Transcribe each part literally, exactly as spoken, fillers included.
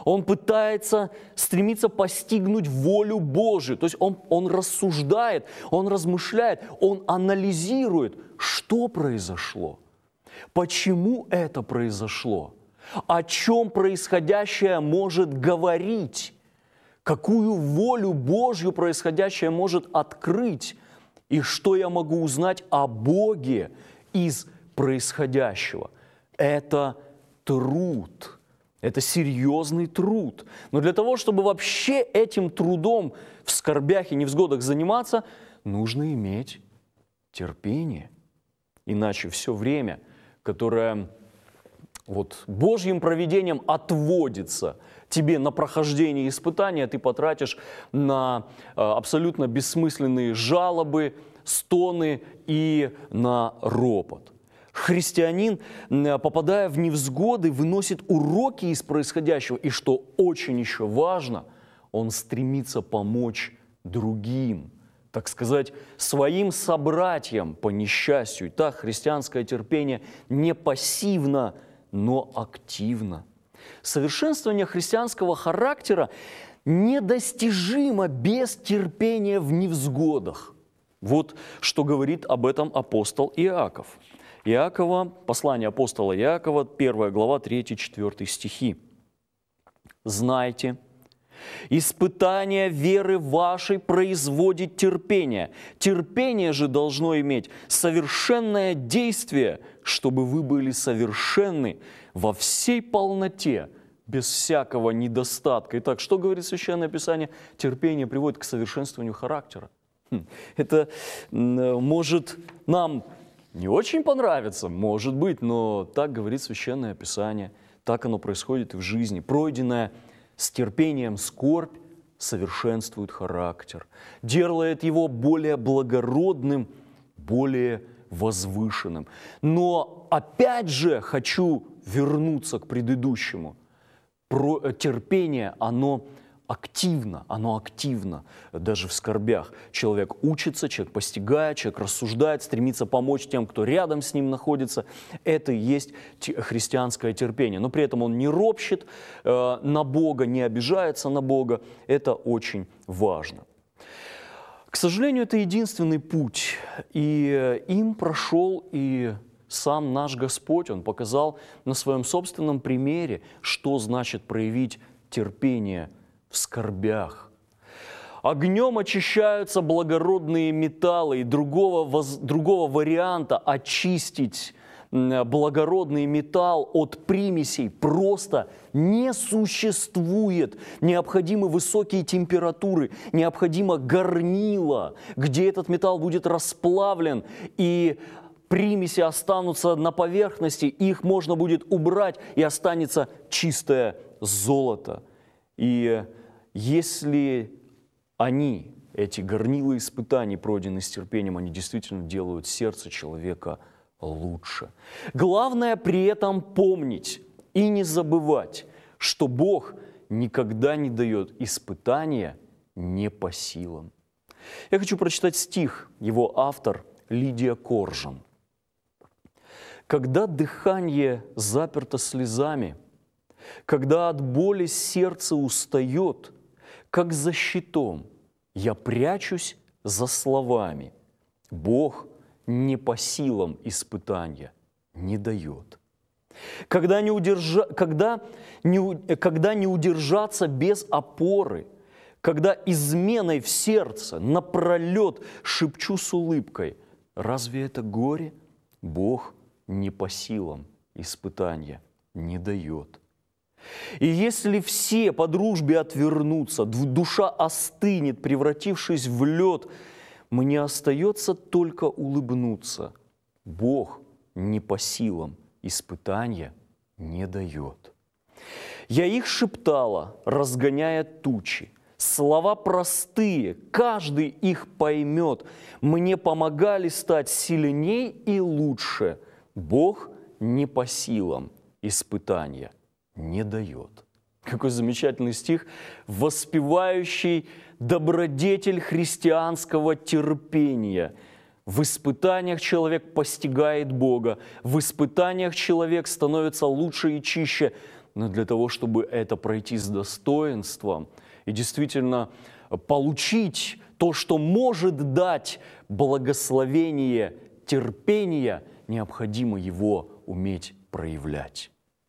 Он пытается, стремится постигнуть волю Божию. То есть он, он рассуждает, он размышляет, он анализирует, что произошло, почему это произошло, о чем происходящее может говорить, какую волю Божью происходящее может открыть, и что я могу узнать о Боге из происходящего. Это труд, это серьезный труд. Но для того, чтобы вообще этим трудом в скорбях и невзгодах заниматься, нужно иметь терпение. Иначе все время, которое вот Божьим провидением отводится тебе на прохождение испытания, ты потратишь на абсолютно бессмысленные жалобы, стоны и на ропот. Христианин, попадая в невзгоды, выносит уроки из происходящего, и что очень еще важно, он стремится помочь другим, так сказать, своим собратьям по несчастью. Так, христианское терпение не пассивно, но активно. Совершенствование христианского характера недостижимо без терпения в невзгодах. Вот что говорит об этом апостол Иаков. Иакова, послание апостола Иакова, первая глава, третий-четвёртый стихи. «Знайте, испытание веры вашей производит терпение. Терпение же должно иметь совершенное действие, чтобы вы были совершенны во всей полноте, без всякого недостатка». Итак, что говорит Священное Писание? Терпение приводит к совершенствованию характера. Это может нам не очень понравится, может быть, но так говорит Священное Писание, так оно происходит и в жизни. Пройденная с терпением скорбь совершенствует характер, делает его более благородным, более возвышенным. Но опять же хочу вернуться к предыдущему. Про терпение, оно активно, оно активно, даже в скорбях. Человек учится, человек постигает, человек рассуждает, стремится помочь тем, кто рядом с ним находится. Это и есть христианское терпение. Но при этом он не ропщет э, на Бога, не обижается на Бога. Это очень важно. К сожалению, это единственный путь. И им прошел и сам наш Господь. Он показал на своем собственном примере, что значит проявить терпение в скорбях. Огнем очищаются благородные металлы, и другого, воз, другого варианта очистить благородный металл от примесей просто не существует. Необходимы высокие температуры, необходимо горнило, где этот металл будет расплавлен, и примеси останутся на поверхности, их можно будет убрать, и останется чистое золото. И если они, эти горнила испытаний, пройденные с терпением, они действительно делают сердце человека лучше. Главное при этом помнить и не забывать, что Бог никогда не дает испытания не по силам. Я хочу прочитать стих, его автор Лидия Коржан. «Когда дыхание заперто слезами, когда от боли сердце устает, как за щитом, я прячусь за словами. Бог не по силам испытания не дает. Когда не, удержа... когда не... когда не удержаться без опоры, когда изменой в сердце напролет шепчу с улыбкой, разве это горе? Бог не по силам испытания не дает. И если все по дружбе отвернутся, душа остынет, превратившись в лед, мне остается только улыбнуться. Бог не по силам испытания не дает. Я их шептала, разгоняя тучи. Слова простые, каждый их поймет. Мне помогали стать сильней и лучше. Бог не по силам испытания не дает. Какой замечательный стих, воспевающий добродетель христианского терпения. В испытаниях человек постигает Бога, в испытаниях человек становится лучше и чище, но для того, чтобы это пройти с достоинством и действительно получить то, что может дать благословение терпения, необходимо его уметь проявлять.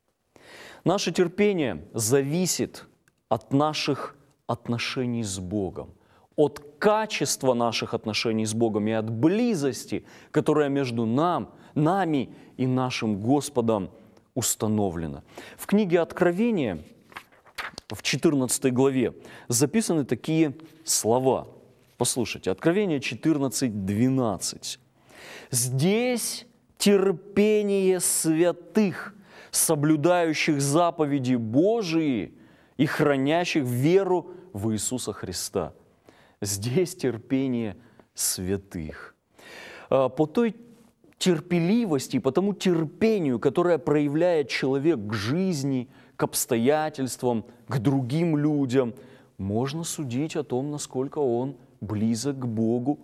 Наше терпение зависит от наших отношений с Богом, от качества наших отношений с Богом и от близости, которая между нам, нами и нашим Господом установлена. В книге Откровения, в четырнадцатой главе, записаны такие слова. Послушайте, Откровение четырнадцать, двенадцать. «Здесь терпение святых, соблюдающих заповеди Божии и хранящих веру в Иисуса Христа». Здесь терпение святых. По той терпеливости, по тому терпению, которое проявляет человек к жизни, к обстоятельствам, к другим людям, можно судить о том, насколько он близок к Богу.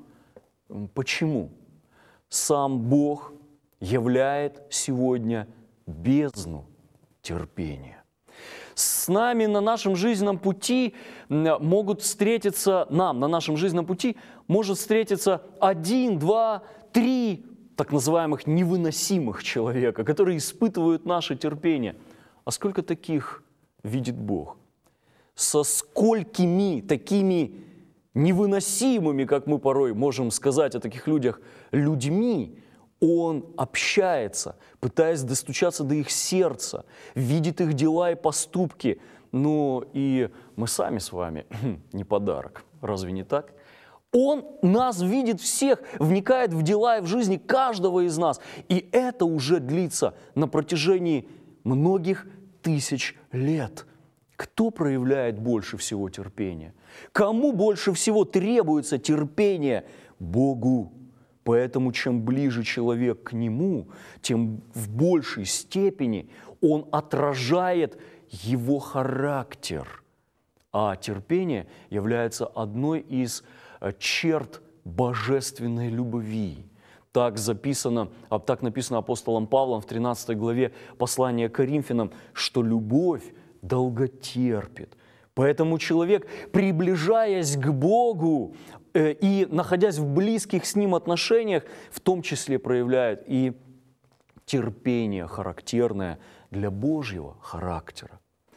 Почему? Сам Бог являет сегодня бездну терпения. С нами на нашем жизненном пути могут встретиться, нам на нашем жизненном пути может встретиться один, два, три так называемых невыносимых человека, которые испытывают наше терпение. А сколько таких видит Бог? Со сколькими такими невыносимыми, как мы порой можем сказать о таких людях, людьми Он общается, пытаясь достучаться до их сердца, видит их дела и поступки. Ну и мы сами с вами не подарок, разве не так? Он нас видит всех, вникает в дела и в жизни каждого из нас. И это уже длится на протяжении многих тысяч лет. Кто проявляет больше всего терпения? Кому больше всего требуется терпение? Богу. Поэтому чем ближе человек к Нему, тем в большей степени он отражает его характер. А терпение является одной из черт божественной любви. Так записано, так написано апостолом Павлом в тринадцатой главе послания к Коринфянам, что любовь долготерпит. Поэтому человек, приближаясь к Богу э, и находясь в близких с Ним отношениях, в том числе проявляет и терпение, характерное для Божьего характера.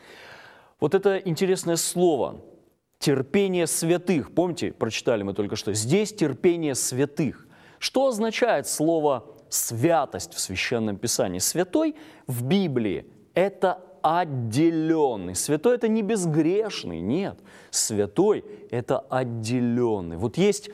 Вот это интересное слово «терпение святых». Помните, прочитали мы только что? Здесь терпение святых. Что означает слово «святость» в Священном Писании? Святой в Библии – это отделенный. Святой – это не безгрешный, нет. Святой – это отделенный. Вот есть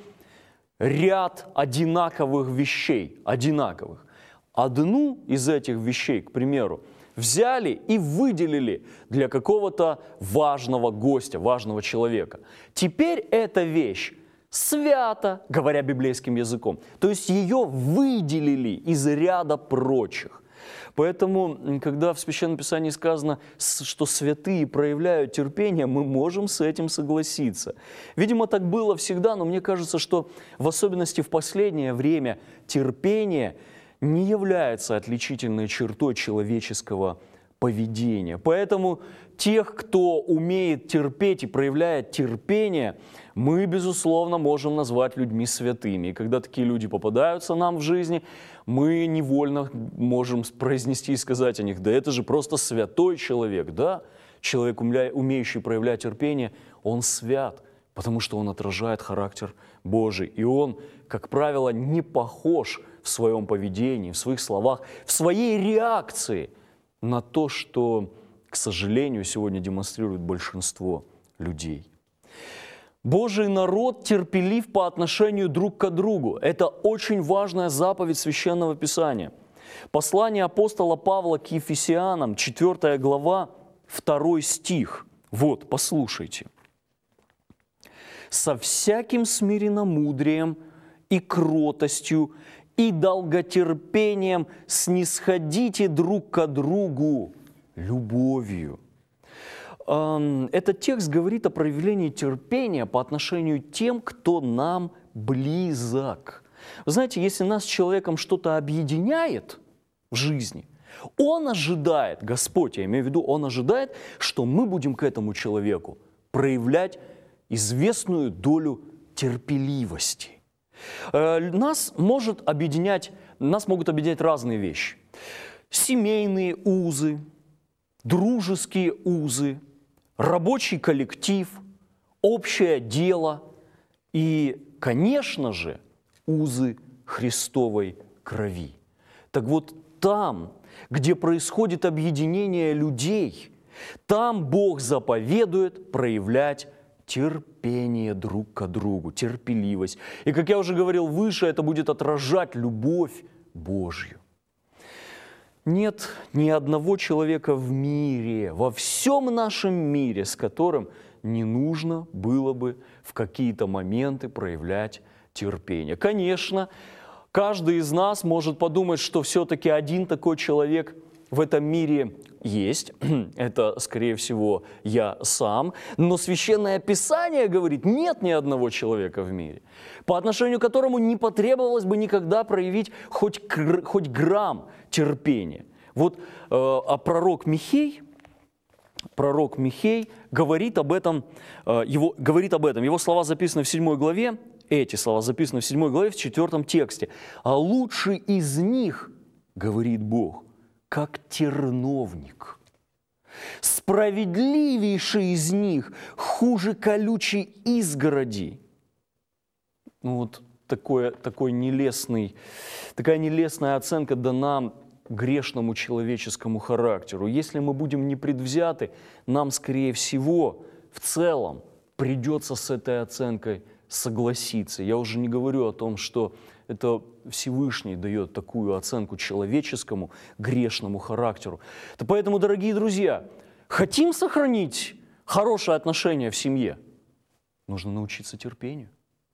ряд одинаковых вещей, одинаковых. Одну из этих вещей, к примеру, взяли и выделили для какого-то важного гостя, важного человека. Теперь эта вещь свята, говоря библейским языком. То есть ее выделили из ряда прочих. Поэтому, когда в Священном Писании сказано, что святые проявляют терпение, мы можем с этим согласиться. Видимо, так было всегда, но мне кажется, что в особенности в последнее время терпение не является отличительной чертой человеческого поведения. Поэтому тех, кто умеет терпеть и проявляет терпение, мы, безусловно, можем назвать людьми святыми. И когда такие люди попадаются нам в жизни, мы невольно можем произнести и сказать о них: да это же просто святой человек. Да, человек, умеющий проявлять терпение, он свят, потому что он отражает характер Божий. И он, как правило, не похож в своем поведении, в своих словах, в своей реакции на то, что, к сожалению, сегодня демонстрирует большинство людей. Божий народ терпелив по отношению друг к другу. Это очень важная заповедь Священного Писания. Послание апостола Павла к Ефесянам, четвёртая глава, второй стих. Вот, послушайте. «Со всяким смиренномудрием и кротостью и долготерпением снисходите друг к другу любовью». Этот текст говорит о проявлении терпения по отношению к тем, кто нам близок. Вы знаете, если нас с человеком что-то объединяет в жизни, Он ожидает, Господь, я имею в виду, Он ожидает, что мы будем к этому человеку проявлять известную долю терпеливости. Нас может объединять, нас могут объединять разные вещи. Семейные узы, дружеские узы, рабочий коллектив, общее дело и, конечно же, узы Христовой крови. Так вот, там, где происходит объединение людей, там Бог заповедует проявлять терпение друг к другу, терпеливость. И, как я уже говорил выше, это будет отражать любовь Божью. Нет ни одного человека в мире, во всем нашем мире, с которым не нужно было бы в какие-то моменты проявлять терпение. Конечно, каждый из нас может подумать, что все-таки один такой человек в этом мире есть. Это, скорее всего, я сам. Но Священное Писание говорит, нет ни одного человека в мире, по отношению к которому не потребовалось бы никогда проявить хоть, хоть грамм терпения. Вот э, а пророк Михей, пророк Михей говорит об этом, э, его, говорит об этом. Его слова записаны в седьмой главе, эти слова записаны в седьмой главе, в четвертом тексте. «А лучший из них, — говорит Бог, — как терновник. Справедливейший из них хуже колючей изгороди». Ну вот такое, такой нелестный, такая нелестная оценка дана грешному человеческому характеру. Если мы будем непредвзяты, нам, скорее всего, в целом придется с этой оценкой согласиться. Я уже не говорю о том, что это Всевышний дает такую оценку человеческому, грешному характеру. То поэтому, дорогие друзья, хотим сохранить хорошие отношения в семье? Нужно научиться терпению.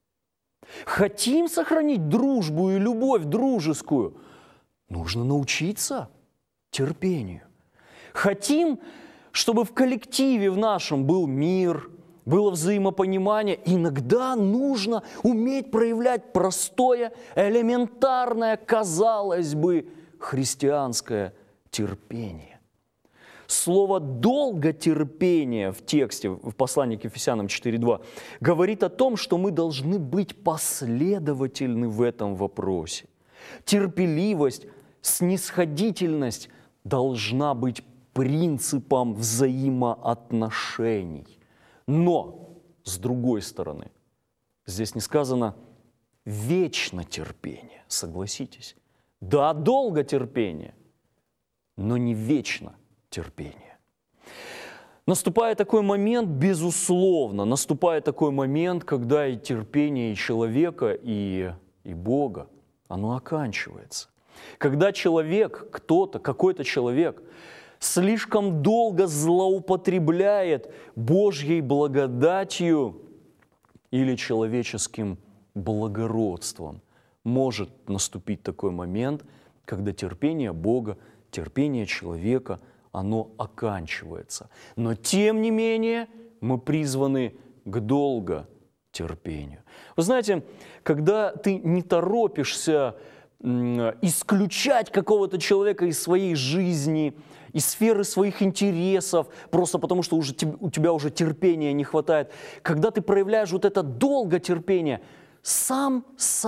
Хотим сохранить дружбу и любовь дружескую? Нужно научиться терпению. Хотим, чтобы в коллективе в нашем был мир, было взаимопонимание, иногда нужно уметь проявлять простое, элементарное, казалось бы, христианское терпение. Слово «долготерпение» в тексте, в послании к Ефесянам четыре два, говорит о том, что мы должны быть последовательны в этом вопросе. Терпеливость, снисходительность должна быть принципом взаимоотношений. Но, с другой стороны, здесь не сказано «вечно терпение», согласитесь. Да, долго терпение, но не вечно терпение. Наступает такой момент, безусловно, наступает такой момент, когда и терпение и человека, и, и Бога, оно оканчивается. Когда человек, кто-то, какой-то человек слишком долго злоупотребляет Божьей благодатью или человеческим благородством, может наступить такой момент, когда терпение Бога, терпение человека, оно оканчивается. Но тем не менее мы призваны к долготерпению. Вы знаете, когда ты не торопишься исключать какого-то человека из своей жизни, из сферы своих интересов, просто потому что уже, у тебя уже терпения не хватает. Когда ты проявляешь вот это долготерпение, сам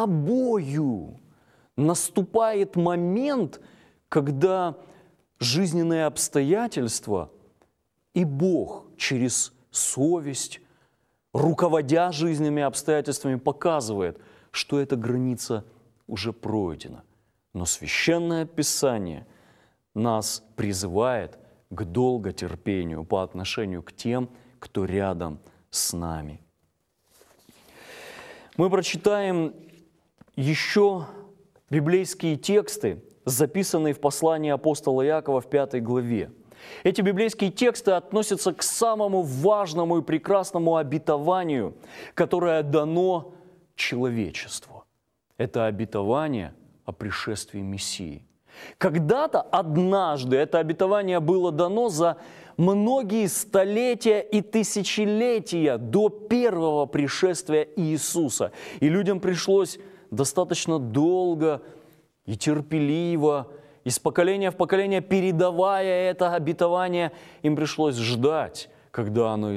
собою наступает момент, когда жизненные обстоятельства и Бог через совесть, руководя жизненными обстоятельствами, показывает, что эта граница уже пройдена. Но Священное Писание нас призывает к долготерпению по отношению к тем, кто рядом с нами. Мы прочитаем еще библейские тексты, записанные в послании апостола Иакова в пятой главе. Эти библейские тексты относятся к самому важному и прекрасному обетованию, которое дано человечеству. Это обетование о пришествии Мессии. Когда-то, однажды, это обетование было дано за многие столетия и тысячелетия до первого пришествия Иисуса. И людям пришлось достаточно долго и терпеливо из поколения в поколение, передавая это обетование, им пришлось ждать, когда оно